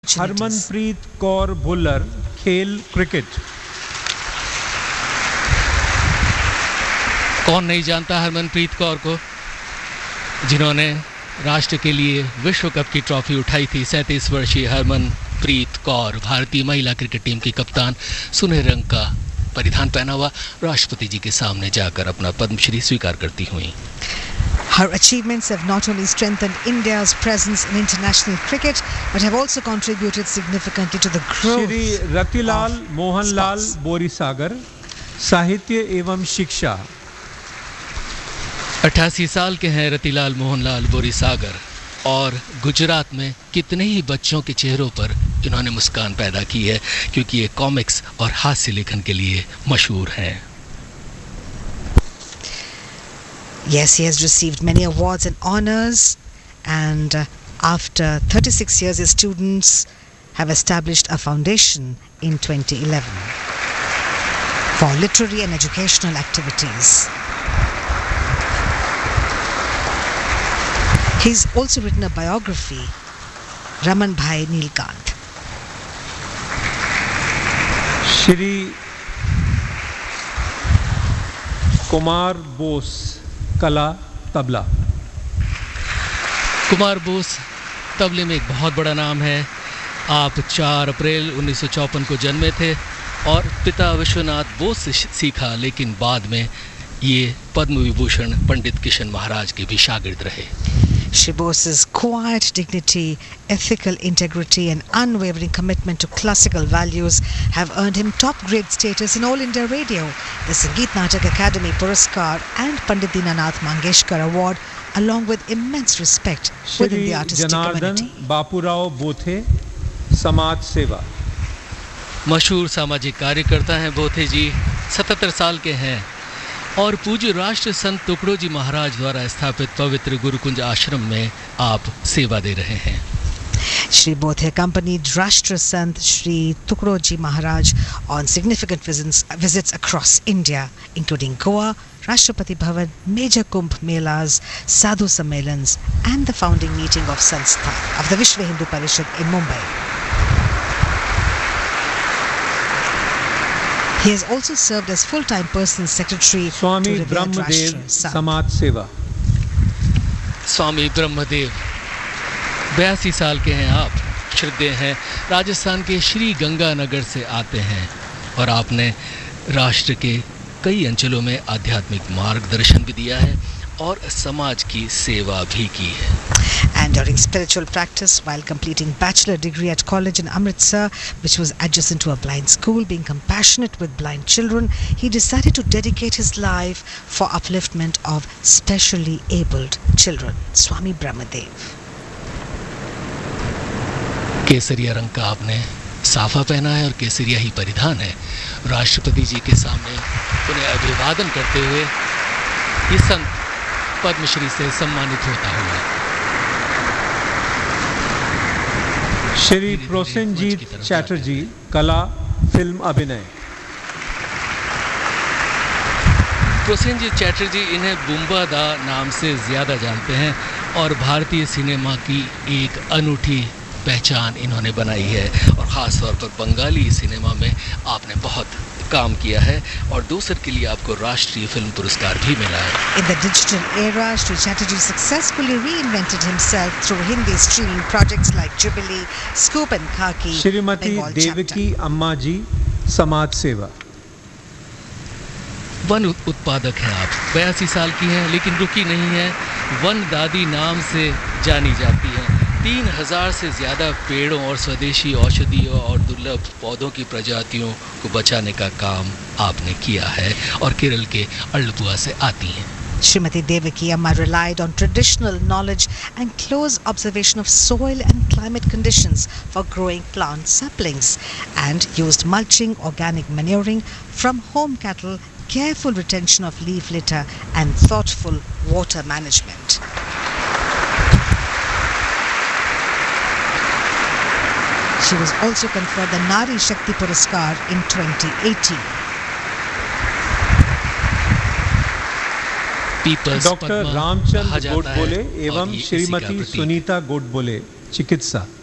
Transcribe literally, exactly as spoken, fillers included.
हरमनप्रीत कौर भुल्लर खेल क्रिकेट। कौन नहीं जानता हरमनप्रीत कौर को, जिन्होंने राष्ट्र के लिए विश्व कप की ट्रॉफी उठाई थी। सैंतीस वर्षीय हरमनप्रीत कौर भारतीय महिला क्रिकेट टीम की कप्तान सुनहरे रंग का परिधान पहना हुआ राष्ट्रपति जी के सामने जाकर अपना पद्मश्री स्वीकार करती हुई। Her achievements have not only strengthened India's presence in international cricket, but have also contributed significantly to the growth Shri Ratilal Mohanlal बोरीसागर, साहित्य एवं शिक्षा। अट्ठासी साल के हैं रतिलाल मोहनलाल बोरीसागर और गुजरात में कितने ही बच्चों के चेहरों पर इन्होंने मुस्कान पैदा की है, क्योंकि ये कॉमिक्स और हास्य लेखन के लिए मशहूर हैं। Yes, he has received many awards and honors, and uh, after thirty-six years, his students have established a foundation in twenty eleven for literary and educational activities. He's also written a biography, Raman Bhai Neelkant. Shri Kumar Bose, कला तबला। कुमार बोस तबले में एक बहुत बड़ा नाम है। आप चार अप्रैल उन्नीस सौ चौपन को जन्मे थे और पिता विश्वनाथ बोस से सीखा, लेकिन बाद में ये पद्म विभूषण पंडित किशन महाराज के भी शागिर्द रहे। Shri Bose's quiet dignity, ethical integrity and unwavering commitment to classical values have earned him top-grade status in All India Radio, the Sangeet Natak Academy Puraskar and Pandit Dinanath Mangeshkar Award, along with immense respect within the artistic community. Janardhan Bapurao Bothe, समाज सेवा। मशहूर सामाजिक कार्यकर्ता हैं बोथे जी, सतहत्तर साल के हैं और पूज्य राष्ट्र संत टुकड़ो जी महाराज द्वारा स्थापित पवित्र गुरुकुंज आश्रम में आप सेवा दे रहे हैं। Shri Bothe accompanied Rashtra Sant Shri Tukroji Maharaj on significant visits, visits across India, including Goa, Rashtrapati Bhavan, major Kumbh Melas, Sadhu Sammelans, and the founding meeting of Sanstha of the Vishwa Hindu Parishad in Mumbai. He has also served as full-time personal secretary Swami to Brahmadev समाज सेवा। स्वामी ब्रह्मदेव बयासी साल के हैं आप, श्रद्धेय हैं, राजस्थान के श्री गंगानगर से आते हैं और आपने राष्ट्र के कई अंचलों में आध्यात्मिक मार्गदर्शन भी दिया है और समाज की सेवा भी की है। And during spiritual practice, while completing bachelor degree at college in Amritsar, which was adjacent to a blind school, being compassionate with blind children, he decided to dedicate his life for upliftment of specially abled children. Swami Brahmadev. केसरिया रंग का आपने साफा पहना है और केसरिया ही परिधान है। राष्ट्रपति जी के सामने उन्हें अभिवादन करते हुए ये संत पद्मश्री से सम्मानित होता हुआ। श्री प्रोसेनजीत चैटर्जी, कला फिल्म अभिनय। प्रोसेनजीत चैटर्जी इन्हें बुम्बा दा नाम से ज़्यादा जानते हैं और भारतीय सिनेमा की एक अनूठी पहचान इन्होंने बनाई है और ख़ास तौर पर बंगाली सिनेमा में आपने बहुत काम किया है और दूसर के लिए आपको राष्ट्रीय फिल्म पुरस्कार भी मिला है। In the digital era, Shri Chatterjee successfully reinvented himself through Hindi streaming projects like Jubilee, Scoop and Khaki, Shrimati Devaki अम्मा जी, समाज सेवा। वन उत्पादक हैं आप, बयासी साल की हैं लेकिन रुकी नहीं हैं, वन दादी नाम से जानी जाती हैं। तीन हजार से ज़्यादा पेड़ों और स्वदेशी औषधियों और दुर्लभ पौधों की प्रजातियों को बचाने का काम आपने किया है और केरल के अल्लपुआ से आती हैं। Srimati Devaki Amma relied on traditional knowledge and close observation of soil and climate conditions for growing plant saplings and used mulching, organic manuring from home cattle, careful retention of leaf litter and thoughtful water management. She was also conferred the Nari Shakti Puraskar in twenty eighteen. Doctor Ramchandra Godbole एवं श्रीमती सुनीता गोडबोले, चिकित्सा।